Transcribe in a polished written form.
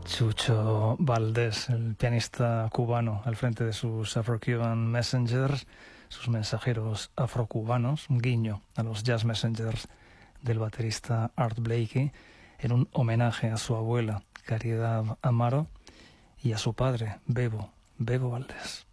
Chucho Valdés, el pianista cubano al frente de sus Afro-Cuban Messengers, sus mensajeros afrocubanos, un guiño a los jazz messengers del baterista Art Blakey, en un homenaje a su abuela, Caridad Amaro, y a su padre, Bebo Valdés.